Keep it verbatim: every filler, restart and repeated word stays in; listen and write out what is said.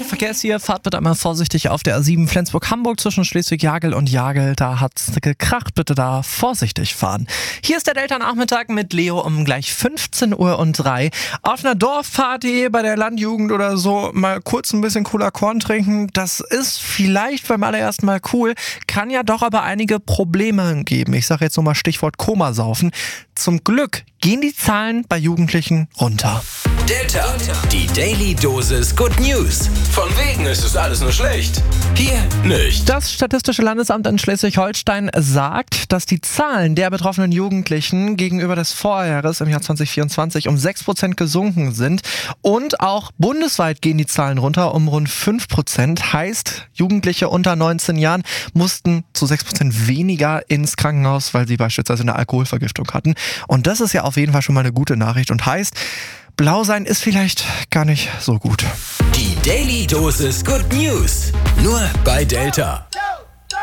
Verkehr ist hier. Fahrt bitte einmal vorsichtig auf der A sieben Flensburg-Hamburg zwischen Schleswig-Jagel und Jagel. Da hat's gekracht. Bitte da vorsichtig fahren. Hier ist der Delta-Nachmittag mit Leo um gleich fünfzehn Uhr und drei. Auf einer Dorfparty bei der Landjugend oder so mal kurz ein bisschen Cola Korn trinken. Das ist vielleicht beim allerersten Mal cool, kann ja doch aber einige Probleme geben. Ich sage jetzt nur mal Stichwort Komasaufen. Zum Glück gehen die Zahlen bei Jugendlichen runter. Delta, die Daily Dosis Good News. Von wegen ist es alles nur schlecht. Hier nicht. Das Statistische Landesamt in Schleswig-Holstein sagt, dass die Zahlen der betroffenen Jugendlichen gegenüber des Vorjahres im Jahr zwanzig vierundzwanzig um sechs Prozent gesunken sind. Und auch bundesweit gehen die Zahlen runter um rund fünf Prozent. Heißt, Jugendliche unter neunzehn Jahren mussten zu sechs Prozent weniger ins Krankenhaus, weil sie beispielsweise eine Alkoholvergiftung hatten. Und das ist ja auf jeden Fall schon mal eine gute Nachricht und heißt, blau sein ist vielleicht gar nicht so gut. Die Daily Dosis Good News. Nur bei Delta.